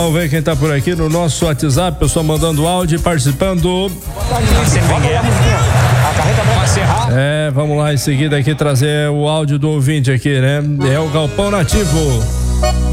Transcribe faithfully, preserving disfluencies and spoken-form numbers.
Vamos ver quem tá por aqui no nosso WhatsApp, pessoal mandando áudio e participando. É, vamos lá em seguida aqui trazer o áudio do ouvinte aqui, né? É o Galpão Nativo.